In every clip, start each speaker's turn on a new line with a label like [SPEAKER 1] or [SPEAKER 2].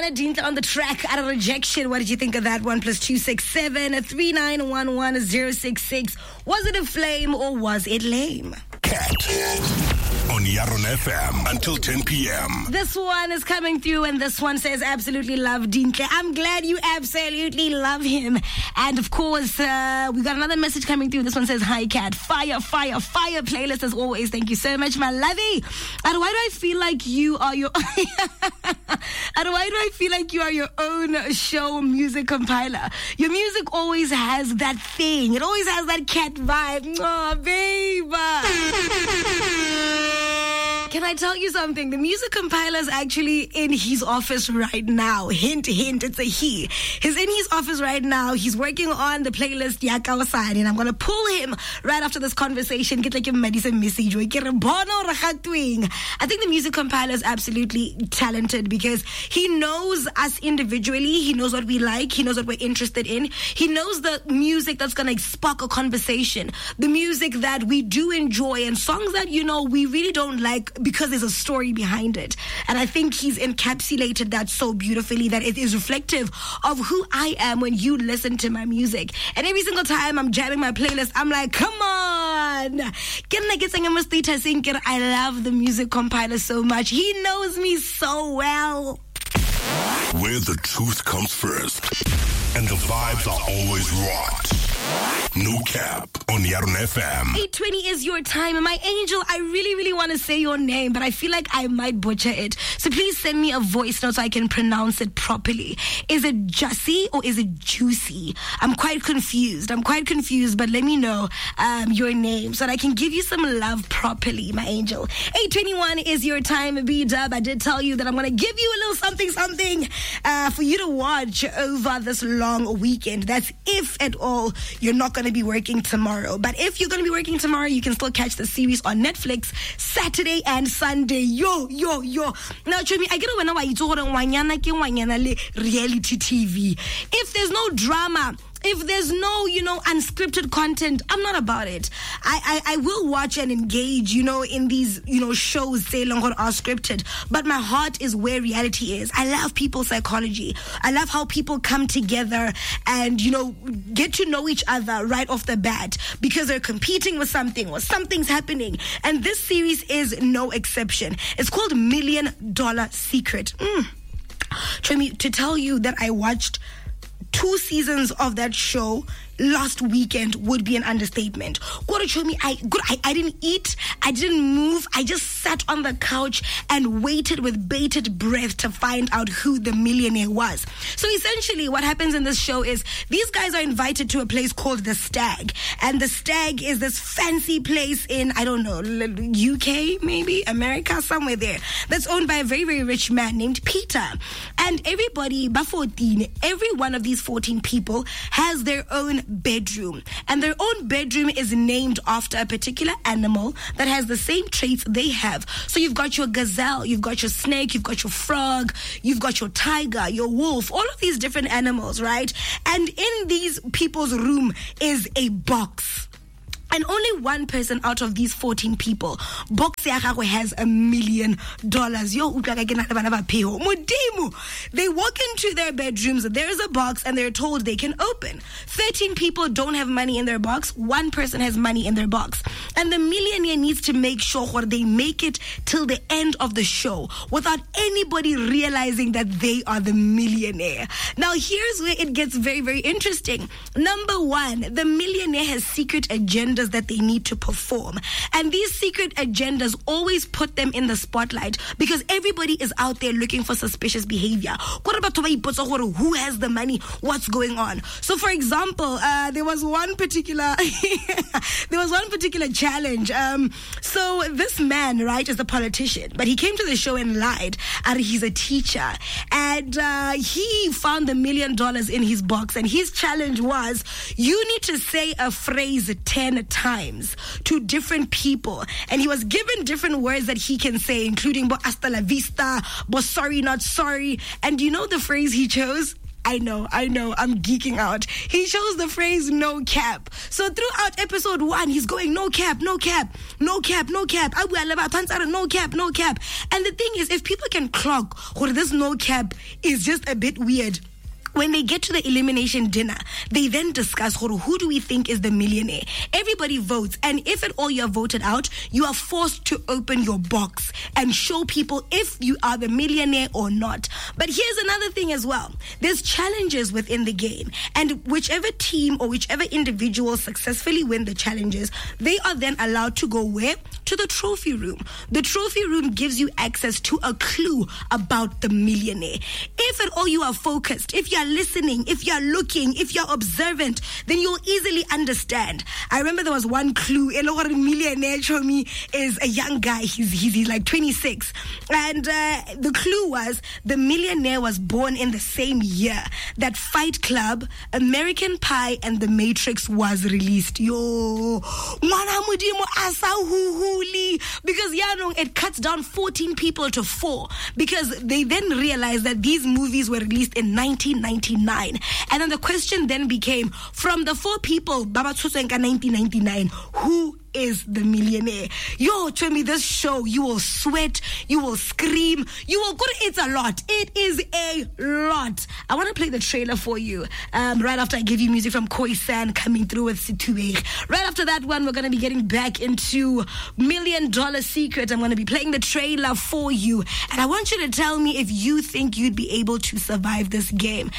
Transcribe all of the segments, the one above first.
[SPEAKER 1] Rihanna Dinta on the track Out of Rejection. What did you think of that one? Plus 267 3911 066. Was it a flame or was it lame?
[SPEAKER 2] Cat on Yaron FM until 10 p.m.
[SPEAKER 1] This one is coming through, and this one says, absolutely love Dintle. I'm glad you absolutely love him. And of course, we got another message coming through. This one says, hi, Cat. Fire, fire, fire playlist as always. Thank you so much, my lovey. And why do I feel like you are your and why do I feel like you are your own show music compiler? Your music always has that thing. It always has that Cat vibe. Oh, babe. Can I tell you something? The music compiler is actually in his office right now. Hint, hint, it's a he. He's in his office right now. He's working on the playlist Yakawasani, and I'm going to pull him right after this conversation. Get like a medicine message. I think the music compiler is absolutely talented because he knows us individually. He knows what we like. He knows what we're interested in. He knows the music that's going to spark a conversation. The music that we do enjoy and songs that, you know, we really don't like because there's a story behind it. And I think he's encapsulated that so beautifully that it is reflective of who I am when you listen to my music. And every single time I'm jamming my playlist, I'm like, come on. I love the music compiler so much. He knows me so well.
[SPEAKER 2] Where the truth comes first and the vibes are always rocked. No Cap on Yaron FM.
[SPEAKER 1] 8:20 is your time. My angel, I really, really want to say your name, but I feel like I might butcher it. So please send me a voice note so I can pronounce it properly. Is it Jussie or is it Juicy? I'm quite confused, but let me know your name so that I can give you some love properly, my angel. 8:21 is your time, B-Dub. I did tell you that I'm going to give you a little something for you to watch over this long weekend. That's if at all you're not going to be working tomorrow. But if you're going to be working tomorrow, you can still catch the series on Netflix Saturday and Sunday. Yo. Now, Chomi, I get it when I told reality TV. If there's no drama, if there's no, unscripted content, I'm not about it. I will watch and engage, in these, shows, say, long or are scripted. But my heart is where reality is. I love people's psychology. I love how people come together and, get to know each other right off the bat because they're competing with something or something's happening. And this series is no exception. It's called $1 Million Secret. To tell you that I watched 2 seasons of that show last weekend would be an understatement. I didn't eat, I didn't move, I just sat on the couch and waited with bated breath to find out who the millionaire was. So essentially what happens in this show is these guys are invited to a place called The Stag, and The Stag is this fancy place in, I don't know, UK maybe, America, somewhere there, that's owned by a very, very rich man named Peter. And everybody, every one of these 14 people has their own bedroom, and their own bedroom is named after a particular animal that has the same traits they have. So you've got your gazelle, you've got your snake, you've got your frog, you've got your tiger, your wolf, all of these different animals, right? And in these people's room is a box. And only one person out of these 14 people, box ya gagwe, has $1 million. They walk into their bedrooms, there's a box, and they're told they can open. 13 people don't have money in their box. One person has money in their box. And the millionaire needs to make sure they make it till the end of the show without anybody realizing that they are the millionaire. Now, here's where it gets very, very interesting. Number one, the millionaire has secret agendas that they need to perform. And these secret agendas always put them in the spotlight because everybody is out there looking for suspicious behavior. Who has the money? What's going on? So, for example, there was one particular challenge. So this man, right, is a politician, but he came to the show and lied. And he's a teacher, and he found $1 million in his box. And his challenge was, you need to say a phrase 10 times to different people. And he was given different words that he can say, including bo hasta la vista, bo sorry not sorry. And you know the phrase he chose? I know, I'm geeking out. He chose the phrase no cap. So throughout episode 1, he's going no cap, no cap, no cap, no cap. No cap, no cap. And the thing is, if people can clock or this no cap is just a bit weird, when they get to the elimination dinner, they then discuss who do we think is the millionaire. Everybody votes, and if at all you are voted out, you are forced to open your box and show people if you are the millionaire or not. But here's another thing as well. There's challenges within the game, and whichever team or whichever individual successfully win the challenges, they are then allowed to go where? To the trophy room. The trophy room gives you access to a clue about the millionaire. If at all you are focused, if you are listening, if you're looking, if you're observant, then you'll easily understand. I remember there was one clue. Millionaire to me is a young guy. He's like 26. And the clue was the millionaire was born in the same year that Fight Club, American Pie, and The Matrix was released. Yo. Because it cuts down 14 people to 4. Because they then realized that these movies were released in 1999. And then the question then became, from the 4 people, Baba Tsusenka 1999, who is the millionaire? Yo, tell me, this show, you will sweat, you will scream, you will go. It's a lot. It is a lot. I want to play the trailer for you right after I give you music from Khoisan coming through with Situeg. Right after that one, we're going to be getting back into $1 Million Secret. I'm going to be playing the trailer for you, and I want you to tell me if you think you'd be able to survive this game.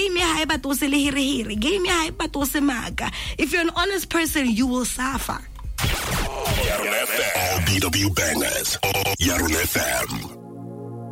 [SPEAKER 1] If you're an honest person, you will suffer.
[SPEAKER 2] Yaron FM. All BW bangers. Yaron FM.